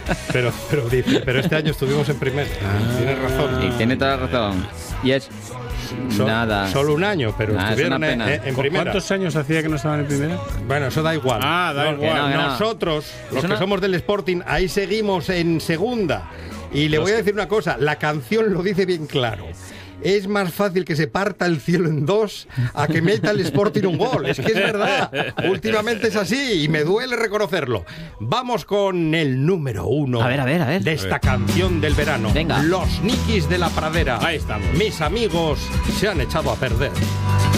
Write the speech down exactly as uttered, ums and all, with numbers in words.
Pero, pero, dice, pero este año estuvimos en primera. Ah, tienes razón. Y tiene toda la razón. Y es So, nada. Solo un año, pero Nah, estuvieron en, en primera. ¿Cuántos años hacía que no estaban en primera? Bueno, eso da igual. Ah, da no, igual. Que no, que no. Nosotros, los Eso que no- somos del Sporting, ahí seguimos en segunda. Y le Los voy a que- decir una cosa, la canción lo dice bien claro. Es más fácil que se parta el cielo en dos a que meta el Sporting un gol. Es que es verdad. Últimamente es así y me duele reconocerlo. Vamos con el número uno A ver, a ver, a ver. de esta canción del verano. Venga. Los Nikis de la Pradera. Ahí estamos. Mis amigos se han echado a perder.